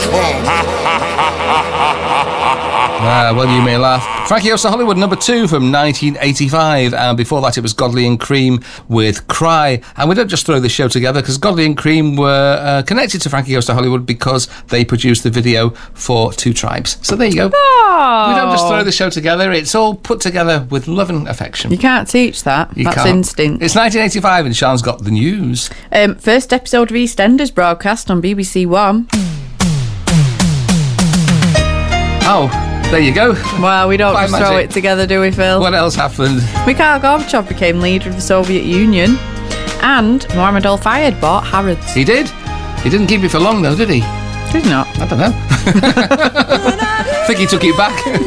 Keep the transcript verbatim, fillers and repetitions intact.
Ah, well, you may laugh. Frankie Goes to Hollywood, number two from nineteen eighty-five. And before that, it was Godley and Cream with Cry. And we don't just throw this show together, because Godley and Cream were uh, connected to Frankie Goes to Hollywood because they produced the video for Two Tribes. So there you go. Oh. We don't just throw the show together. It's all put together with love and affection. You can't teach that. You That's can't. instinct. It's nineteen eighty-five and Sean's got the news. Um, first episode of EastEnders broadcast on B B C One. Oh, there you go. Well, we don't By just throw magic. it together, do we, Phil? What else happened? Mikhail Gorbachev became leader of the Soviet Union, and Mohammed Al-Fayed bought Harrods. He did. He didn't keep it for long, though, did he? Did not. I don't know. I think he took it back.